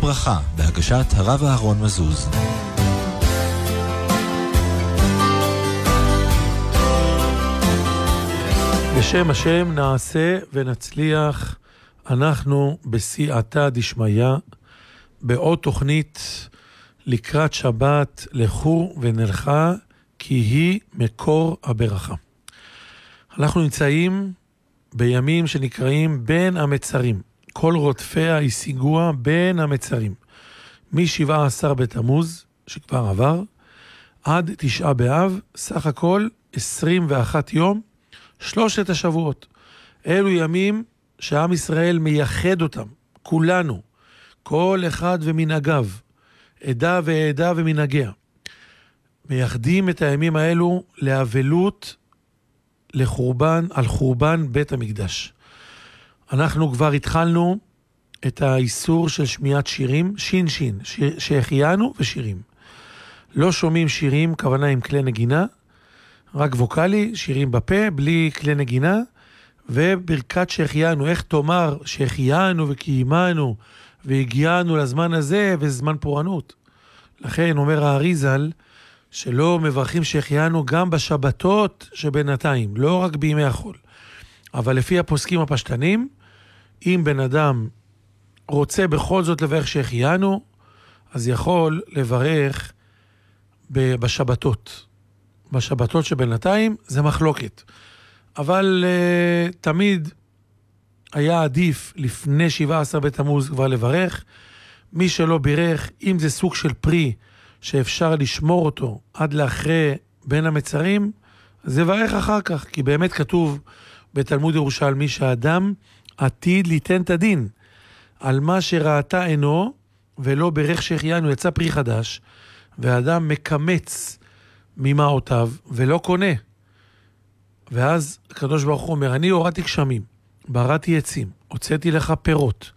הברכה, בהגשת הרב אהרון מזוז. בשם השם נעשה ונצליח. אנחנו בסייעתא דשמיא, בעוד תוכנית לקראת שבת, לכו ונלכה, כי היא מקור הברכה. אנחנו נמצאים בימים שנקראים בין המצרים. כל רודפיה השיגוה בין המצרים. מ-17 בתמוז, שכבר עבר, עד 9 באב, סך הכל 21 יום, 3 השבועות. אלו ימים שעם ישראל מייחד אותם, כולנו, כל אחד ומנהגיו, עדה ועדה ומנהגיה. מייחדים את הימים האלו לאבלות, לחורבן, על חורבן בית המקדש. אנחנו כבר התחלנו את האיסור של שמיעת שירים, שין, שהחיינו ושירים. לא שומעים שירים, כוונה עם כלי נגינה, רק ווקלי, שירים בפה, בלי כלי נגינה, וברכת שהחיינו, איך תאמר שהחיינו וקיימנו, והגיענו לזמן הזה, וזמן פורענות. לכן אומר האריזל, שלא מברכים שהחיינו גם בשבתות שבינתיים, לא רק בימי החול. אבל לפי הפוסקים הפשטנים, אם בן אדם רוצה בכל זאת לברך שהחיינו, אז יכול לברך בשבתות. בשבתות שבינתיים זה מחלוקת. אבל תמיד היה עדיף לפני 17 בתמוז כבר לברך. מי שלא בירך, אם זה סוג של פרי שאפשר לשמור אותו עד לאחרי בין המצרים, זה ברך אחר כך, כי באמת כתוב בתלמוד ירושלמי שהאדם עתיד ליתן את הדין על מה שראתה עינו, ולא ברך שהחיינו, יצא פרי חדש, והאדם מקמץ ממעותיו ולא קונה. ואז הקדוש ברוך הוא אומר, אני הורדתי גשמים, בראתי עצים, הוצאתי לך פירות.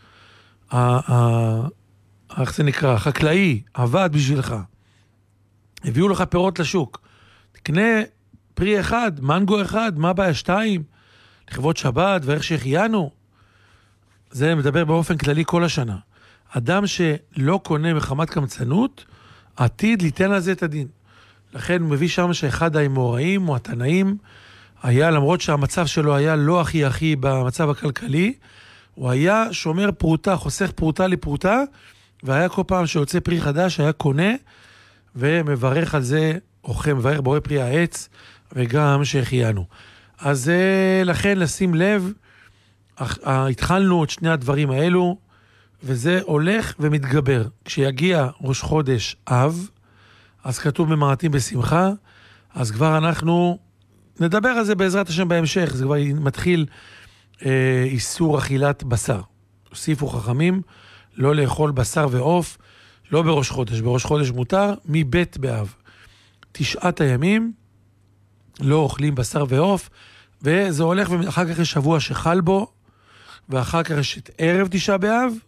איך זה נקרא? החקלאי עבד בשבילך. הביאו לך פירות לשוק. תקנה פרי אחד, מנגו אחד, מה בעיה? 2? לכבוד שבת ואיך שהחיינו. זה מדבר באופן כללי כל השנה. אדם שלא קונה מחמת קמצנות, עתיד ליתן על זה את הדין. לכן הוא מביא שם שאחד האמוראים או התנאים היה, למרות שהמצב שלו היה לא הכי במצב הכלכלי, הוא היה שומר פרוטה, חוסך פרוטה לפרוטה, והיה כל פעם שיוצא פרי חדש, היה קונה ומברך על זה, אוכל, מברך בורא פרי העץ, וגם שהחיינו. אז לכן לשים לב, התחלנו את שני הדברים האלו, וזה הולך ומתגבר. כשיגיע ראש חודש אב, אז כתוב במעטים בשמחה, אז כבר אנחנו נדבר על זה בעזרת השם בהמשך, זה כבר מתחיל איסור אכילת בשר. הוסיפו חכמים, לא לאכול בשר ועוף, לא בראש חודש, בראש חודש מותר, מבית באב. 9 הימים לא אוכלים בשר ועוף, וזה הולך, ואחר כך יש שבוע שחל בו, ואחר כך יש את ערב 9 באב,